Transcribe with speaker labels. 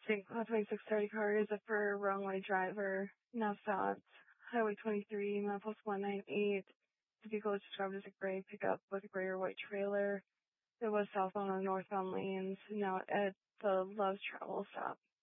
Speaker 1: St. Cloud 2630 car is a for wrong-way driver. Now stopped. Highway 23, milepost 198. The vehicle is described as a gray pickup with a gray or white trailer. It was southbound on northbound lanes. Now at the Love's Travel stop.